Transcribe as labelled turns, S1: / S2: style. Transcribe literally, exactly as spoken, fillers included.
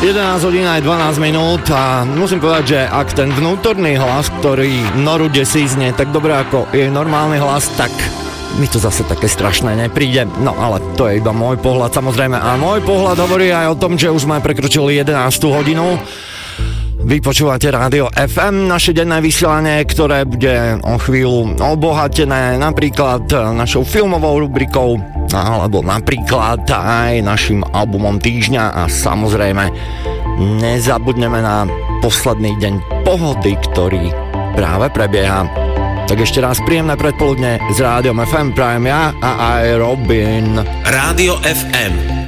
S1: jedenásť hodín aj dvanásť minút a musím povedať, že ak ten vnútorný hlas, ktorý Noru desí znie tak dobre ako jej normálny hlas, tak mi to zase také strašné nepríde. No ale to je iba môj pohľad samozrejme a môj pohľad hovorí aj o tom, že už sme prekročili jedenástu hodinu. Vy počúvate Rádio ef em, naše denné vysielanie, ktoré bude o chvíľu obohatené napríklad našou filmovou rubrikou alebo napríklad aj našim albumom týždňa a samozrejme nezabudneme na posledný deň pohody, ktorý práve prebieha. Tak ešte raz príjemné predpoludne s Rádiom ef em prajem ja a aj Robin.
S2: Rádio ef em